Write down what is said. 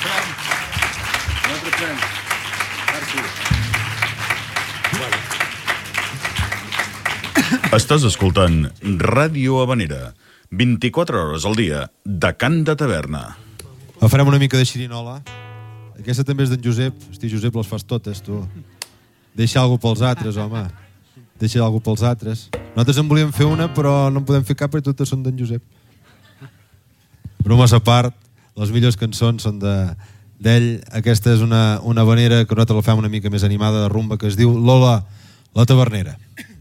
Estàs escoltant Ràdio Havanera, 24 hores al dia, de cant de taverna. Farem una mica de xirinola. Aquesta també és d'en Josep. Hosti, Josep, les fas totes, tu. Deixa alguna pels altres, home. Deixa alguna pels altres. Nosaltres en volíem fer una, però no en podem fer cap perquè totes són d'en Josep. Bromes a part, les millors cançons són d'ell. Aquesta és una havanera que nosaltres la fem una mica més animada de rumba, que es diu Lola, la tavernera.